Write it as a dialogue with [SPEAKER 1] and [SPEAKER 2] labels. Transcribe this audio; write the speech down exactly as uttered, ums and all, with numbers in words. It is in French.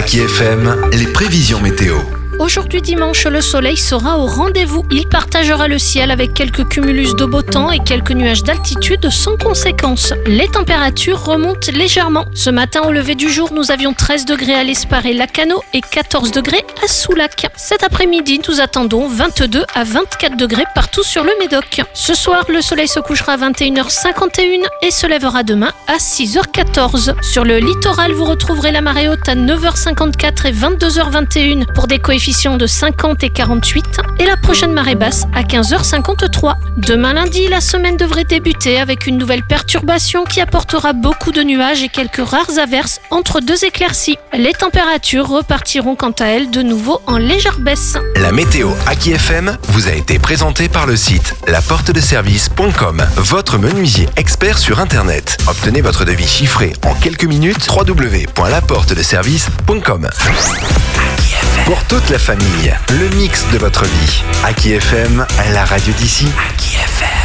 [SPEAKER 1] Aki F M, les prévisions météo.
[SPEAKER 2] Aujourd'hui dimanche, le soleil sera au rendez-vous. Il partagera le ciel avec quelques cumulus de beau temps et quelques nuages d'altitude sans conséquence. Les températures remontent légèrement. Ce matin, au lever du jour, nous avions treize degrés à l'Esparre-Lacano et quatorze degrés à Soulac. Cet après-midi, nous attendons vingt-deux à vingt-quatre degrés partout sur le Médoc. Ce soir, le soleil se couchera à vingt et une heures cinquante et un et se lèvera demain à six heures quatorze. Sur le littoral, vous retrouverez la marée haute à neuf heures cinquante-quatre et vingt-deux heures vingt et un pour des coefficients de cinquante et quarante-huit et la prochaine marée basse à quinze heures cinquante-trois. Demain lundi, la semaine devrait débuter avec une nouvelle perturbation qui apportera beaucoup de nuages et quelques rares averses entre deux éclaircies. Les températures repartiront quant à elles de nouveau en légère baisse.
[SPEAKER 1] La météo Aki F M vous a été présentée par le site la porte de service point com, votre menuisier expert sur Internet. Obtenez votre devis chiffré en quelques minutes. w w w point la porte de service point com. Pour toute la famille, le mix de votre vie. Aki F M, la radio d'ici. Aki F M.